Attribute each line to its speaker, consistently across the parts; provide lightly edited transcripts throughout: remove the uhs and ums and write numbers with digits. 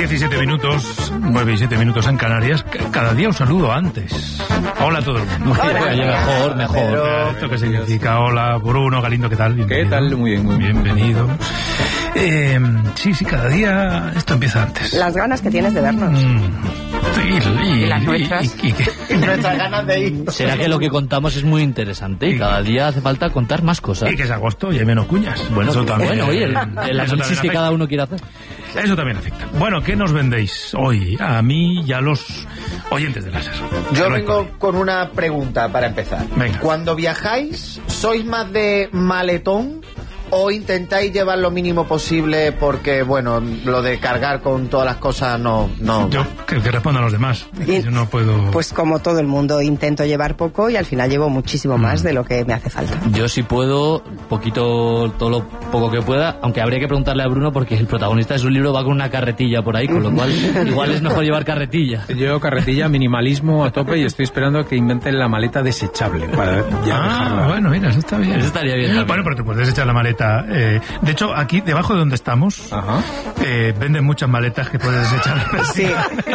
Speaker 1: 17 minutos, 9 y 7 minutos en Canarias. Cada día os saludo antes. Hola a todo el mundo.
Speaker 2: Hola. Mejor.
Speaker 1: ¿Esto qué significa? Hola, Bruno, Galindo, ¿qué tal? Bienvenido.
Speaker 3: ¿Qué tal? Muy bien, muy bien.
Speaker 1: Bienvenido. Sí, cada día esto empieza antes.
Speaker 4: Las ganas que tienes de vernos.
Speaker 1: Y
Speaker 4: las nuestras.
Speaker 1: Y
Speaker 4: nuestras ganas de ir.
Speaker 2: Será que lo que contamos es muy interesante y cada día hace falta contar más cosas.
Speaker 1: Y que es agosto y hay menos cuñas.
Speaker 2: Bueno,
Speaker 1: eso también,
Speaker 2: oye, el análisis que cada uno quiere hacer.
Speaker 1: Eso también afecta. Bueno, ¿qué nos vendéis hoy a mí y a los oyentes de Láser?
Speaker 5: Yo vengo con una pregunta para empezar.
Speaker 1: Venga.
Speaker 5: Cuando viajáis, ¿sois más de maletón o intentáis llevar lo mínimo posible porque, bueno, lo de cargar con todas las cosas no...
Speaker 1: Yo que respondan los demás. Yo no puedo...
Speaker 4: Pues como todo el mundo, intento llevar poco y al final llevo muchísimo más de lo que me hace falta.
Speaker 2: Yo sí puedo, todo lo poco que pueda, aunque habría que preguntarle a Bruno porque el protagonista de su libro va con una carretilla por ahí, con lo cual igual es mejor llevar carretilla.
Speaker 3: Yo carretilla, minimalismo a tope y estoy esperando que inventen la maleta desechable para ya dejarla.
Speaker 1: Bueno, mira, eso está bien.
Speaker 2: Eso estaría bien también.
Speaker 1: Bueno, pero te puedes echar la maleta. De hecho, aquí debajo de donde estamos venden muchas maletas que puedes desechar.
Speaker 4: Sí.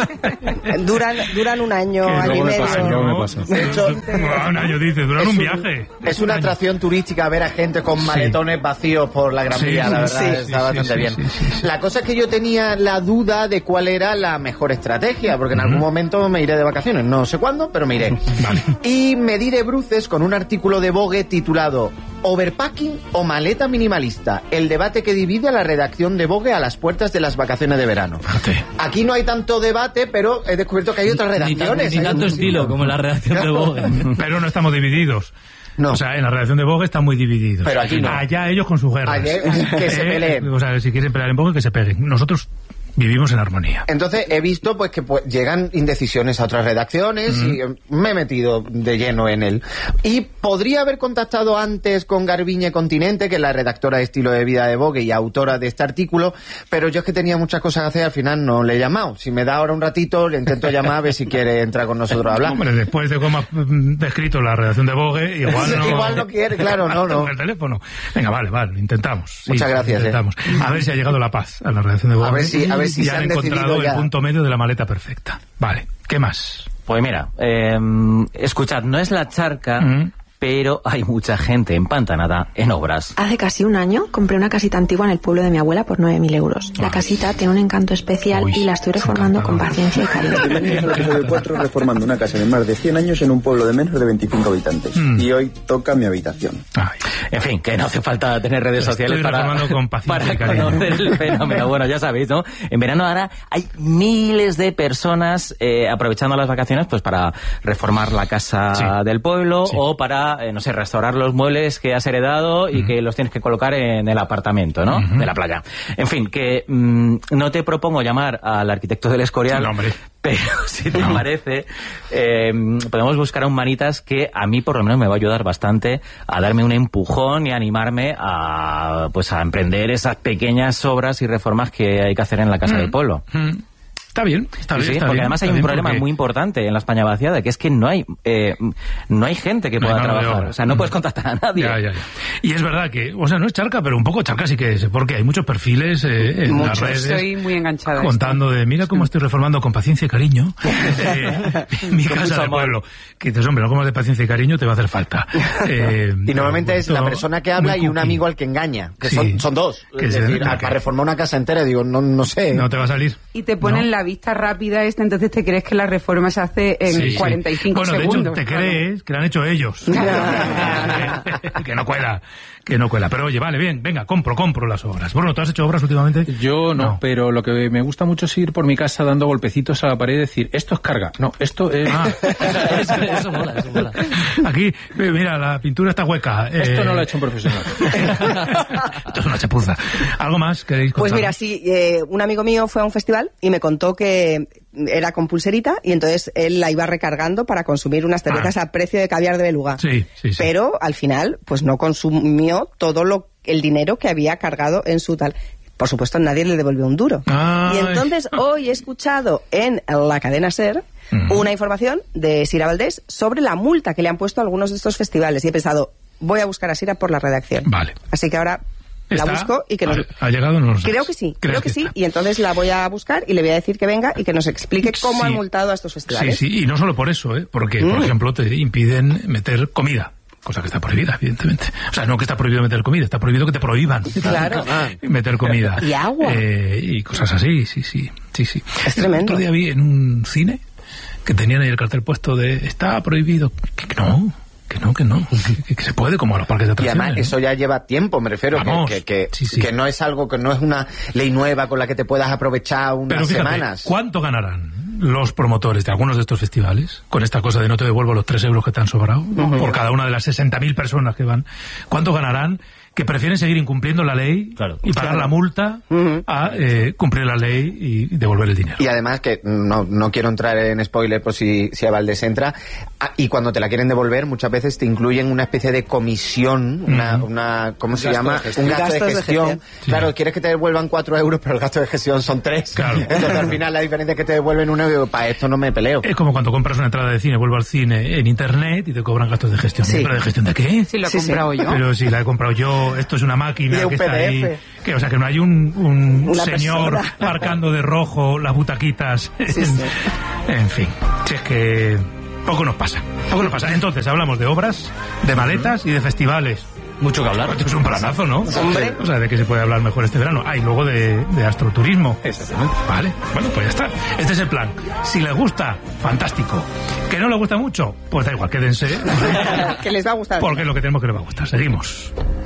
Speaker 4: Duran un año, año y medio.
Speaker 3: Me pasa.
Speaker 5: De hecho,
Speaker 1: un año dice, duran un viaje.
Speaker 5: Es una atracción turística ver a gente con maletones vacíos por la Gran Vía, la verdad, está bastante bien.
Speaker 1: Sí.
Speaker 5: La cosa es que yo tenía la duda de cuál era la mejor estrategia, porque en algún momento me iré de vacaciones, no sé cuándo, pero me iré.
Speaker 1: Vale.
Speaker 5: Y me di de bruces con un artículo de Vogue titulado ¿Overpacking o maleta minimalista? El debate que divide a la redacción de Vogue a las puertas de las vacaciones de verano. Aquí no hay tanto debate, pero he descubierto que hay otras redacciones.
Speaker 2: Ni tanto estilo como en la redacción de Vogue.
Speaker 1: Pero no estamos divididos.
Speaker 5: No.
Speaker 1: O sea, en la redacción de Vogue están muy divididos.
Speaker 5: Pero aquí no.
Speaker 1: Allá ellos con sus guerras.
Speaker 5: Que se peleen.
Speaker 1: O sea, si quieren pelear en Vogue, que se peguen. Nosotros vivimos en armonía.
Speaker 5: Entonces he visto pues que llegan indecisiones a otras redacciones y me he metido de lleno en él. Y podría haber contactado antes con Garbiñe Continente, que es la redactora de estilo de vida de Vogue y autora de este artículo, pero yo es que tenía muchas cosas que hacer, al final no le he llamado. Si me da ahora un ratito, le intento llamar a ver si quiere entrar con nosotros a hablar.
Speaker 1: Hombre, después de cómo ha descrito la redacción de Vogue,
Speaker 5: igual no quiere, claro, no.
Speaker 1: El teléfono. Venga, vale, intentamos.
Speaker 5: Muchas gracias.
Speaker 1: Intentamos. A ver si ha llegado la paz a la redacción de Vogue.
Speaker 5: A ver si
Speaker 1: ya
Speaker 5: se
Speaker 1: han encontrado el punto medio de la maleta perfecta. Vale, ¿qué más?
Speaker 6: Pues mira, escuchad, no es la charca, pero hay mucha gente empantanada en obras.
Speaker 7: Hace casi un año compré una casita antigua en el pueblo de mi abuela por 9.000 euros. La casita tiene un encanto especial y la estoy reformando con paciencia y cariño.
Speaker 8: Bienvenidos al episodio 4, reformando una casa de más de 100 años en un pueblo de menos de 25 habitantes. Y hoy toca mi habitación.
Speaker 6: En fin, que no hace falta tener redes sociales para conocer el fenómeno. Bueno, ya sabéis, ¿no? En verano ahora hay miles de personas aprovechando las vacaciones pues para reformar la casa del pueblo o para restaurar los muebles que has heredado y que los tienes que colocar en el apartamento, ¿no? De la playa. En fin, que no te propongo llamar al arquitecto del Escorial, pero si te parece, podemos buscar a un manitas que a mí por lo menos me va a ayudar bastante a darme un empujón y animarme a emprender esas pequeñas obras y reformas que hay que hacer en la casa del pueblo.
Speaker 1: Está bien,
Speaker 6: porque además hay un problema muy importante en la España vaciada, que es que no hay gente que pueda trabajar. O sea, no puedes contactar a nadie.
Speaker 1: Ya. Y es verdad que, o sea, no es charca, pero un poco charca sí que es, porque hay muchos perfiles en las redes.
Speaker 4: Estoy muy enganchada.
Speaker 1: Contando de, mira cómo estoy reformando con paciencia y cariño mi casa de pueblo. Que dices, hombre, algo más de paciencia y cariño te va a hacer falta.
Speaker 5: Y normalmente es la persona que habla y un amigo al que engaña. Que son dos. Es decir, para reformar una casa entera, digo, no sé.
Speaker 1: No te va a salir.
Speaker 9: Y te ponen la vista rápida entonces te crees que la reforma se hace en 45 segundos.
Speaker 1: Bueno, de hecho, te crees que la han hecho ellos. que no cuela. Pero oye, vale, bien, venga, compro las obras. Bueno, ¿tú has hecho obras últimamente?
Speaker 3: Yo no, pero lo que me gusta mucho es ir por mi casa dando golpecitos a la pared y decir, esto es carga. No, esto es...
Speaker 2: Eso mola.
Speaker 1: Aquí, mira, la pintura está hueca.
Speaker 3: Esto no lo ha hecho un profesional.
Speaker 1: Esto es una chapuza. ¿Algo más queréis contar?
Speaker 4: Pues mira, sí, un amigo mío fue a un festival y me contó que era con pulserita y entonces él la iba recargando para consumir unas cervezas a precio de caviar de beluga.
Speaker 1: Sí.
Speaker 4: Pero al final, pues no consumió todo el dinero que había cargado en su tal. Por supuesto, nadie le devolvió un duro. Y entonces hoy he escuchado en la cadena SER una información de Sira Valdés sobre la multa que le han puesto a algunos de estos festivales y he pensado, voy a buscar a Sira por la redacción.
Speaker 1: Vale.
Speaker 4: Así que ahora la busco y que nos...
Speaker 1: ¿Ha llegado o no?
Speaker 4: Creo que sí, y entonces la voy a buscar y le voy a decir que venga y que nos explique cómo han multado a estos festivales.
Speaker 1: Sí, y no solo por eso, porque, por ejemplo, te impiden meter comida. Cosa que está prohibida, evidentemente. O sea, no que está prohibido meter comida, está prohibido que te prohíban meter comida.
Speaker 4: Y agua.
Speaker 1: Y cosas así, sí.
Speaker 4: Es tremendo.
Speaker 1: El otro día vi en un cine que tenían ahí el cartel puesto de está prohibido. Que no, que se puede, como a los parques de atracciones.
Speaker 5: Y además eso ya lleva tiempo, me refiero, que no es algo, que no es una ley nueva con la que te puedas aprovechar unas semanas.
Speaker 1: ¿Cuánto ganarán los promotores de algunos de estos festivales con esta cosa de no te devuelvo los 3 euros que te han sobrado por cada una de las 60.000 personas que van? ¿Cuánto ganarán que prefieren seguir incumpliendo la ley y pagar la multa a cumplir la ley y devolver el dinero?
Speaker 5: Y además, que no quiero entrar en spoiler por si a Valdés entra, y cuando te la quieren devolver muchas veces te incluyen una especie de comisión, una ¿cómo se llama? Un gasto de gestión. Claro, quieres que te devuelvan 4 euros, pero el gasto de gestión son 3. Claro. Entonces al final la diferencia es que te devuelven 1 euro, para esto no me peleo.
Speaker 1: Es como cuando compras una entrada de cine, vuelvo al cine en internet y te cobran gastos de gestión. ¿Pero de gestión de qué?
Speaker 9: Si lo he comprado yo.
Speaker 1: Pero si la he comprado yo, esto es una máquina que está ahí. O sea, que no hay un señor marcando de rojo las butaquitas. En fin, si es que poco nos pasa. Entonces, hablamos de obras, de maletas y de festivales.
Speaker 2: Mucho que hablar.
Speaker 1: Esto es un planazo, ¿no?
Speaker 4: Hombre.
Speaker 1: O sea, de qué se puede hablar mejor este verano. Y luego de astroturismo.
Speaker 3: Exactamente.
Speaker 1: Vale, bueno, pues ya está. Este es el plan. Si les gusta, fantástico. Que no les gusta mucho, pues da igual, quédense.
Speaker 4: Que les va a gustar.
Speaker 1: Porque es lo que tenemos que les va a gustar. Seguimos.